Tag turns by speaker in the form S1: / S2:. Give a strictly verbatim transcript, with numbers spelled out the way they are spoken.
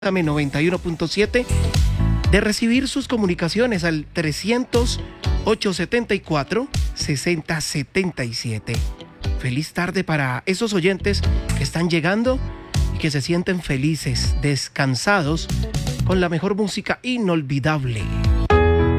S1: noventa y uno punto siete, de recibir sus comunicaciones al trescientos, ochocientos setenta y cuatro, sesenta setenta y siete. Feliz tarde para esos oyentes que están llegando y que se sienten felices, descansados, con la mejor música inolvidable.